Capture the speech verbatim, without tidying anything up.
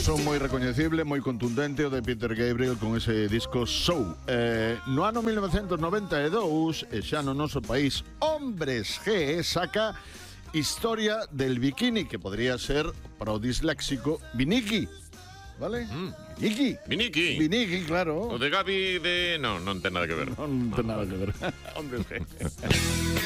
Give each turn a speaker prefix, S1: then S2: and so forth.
S1: son moi recoñecible, moi contundente o de Peter Gabriel con ese disco Show. Eh, no ano mil novecentos noventa e dous, e xa no noso país, Hombres G saca Historia del Bikini, que podría ser para o disléxico Viniki. ¿Vale?
S2: Mm.
S1: Viniki.
S2: Viniki.
S1: Viniki, claro.
S2: O de Gabi de... No, non ten nada que ver.
S1: Non ten nada que ver.
S2: Hombres G.